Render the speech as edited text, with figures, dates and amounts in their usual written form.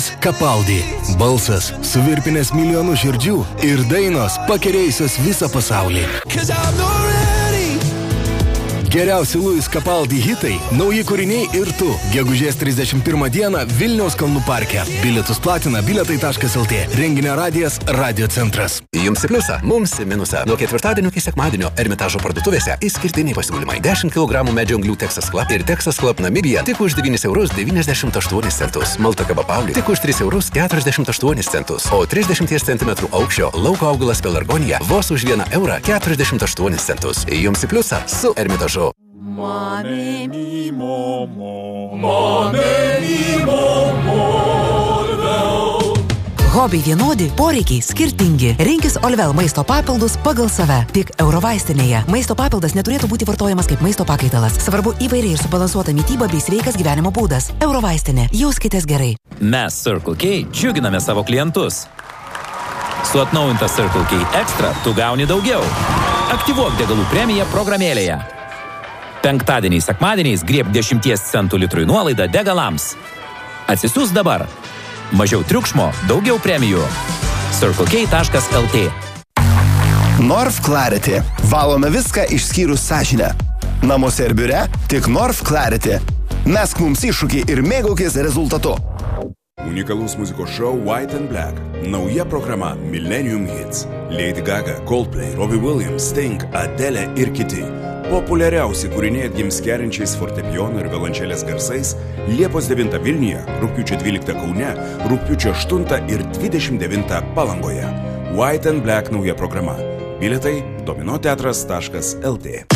Capaldi. Balsas suvirpinęs milijonų širdžių ir dainos pakerėjusios visą pasaulį. Geriausi Louis Capaldi hitai, nauji kūriniai ir tu. Gegužės 31 dieną Vilniaus Kalnų parke. Bilietus platina bilietai.lt. Renginio radijas Radio centras. Jums į pliusą, mums į minusą. Nuo ketvirtadienio iki sekmadienio Ermitažo parduotuvėse išskirtiniai pasiūlymai. 10 kg medžio anglių Texas Club ir Texas Club Namibija tik už 9,98 €. Malta Kaba Pauli tik už 3,48 €. O 30 cm aukščio lauko augalas pelargonija vos už 1,48 €. Jums į pliusą su Ermitažu. Mame mi momo, mame mi momo. Hobiai vienodi, poreikiai skirtingi. Rinkis Olvel maisto papildus pagal save. Tik Eurovaistinėje. Maisto papildas neturėtų būti vartojamas kaip maisto pakaitalas. Svarbu įvairiai ir subalansuota mityba bei sveikas gyvenimo būdas. Eurovaistinė. Jauskitės gerai. Mes Circle K džiuginame savo klientus. Su atnaujinta Circle K Extra tu gauni daugiau. Aktyvuok degalų premiją programėlėje. Penktadieniais, sekmadieniais grieb 10 centų litrui nuolaidą degalams. Atsisiųs dabar. Mažiau triukšmo, daugiau premijų. circlek.lt. North Clarity. Valome viską išskyrus sąžinę. Namuose ir biure tik North Clarity. Mesk mums iššūkį ir mėgaukis rezultatu. Unikalus muzikos šou White and Black. Nauja programa Millennium Hits. Lady Gaga, Coldplay, Robbie Williams, Sting, Adele ir kiti. Populiariausi kūriniai atgims kerinčiais fortepijono ir violončelės garsais Liepos 9 Vilniuje, rugpjūčio 12 Kaune, rugpjūčio 8 ir 29 Palangoje. White and Black nauja programa. Bilietai dominoteatras.lt.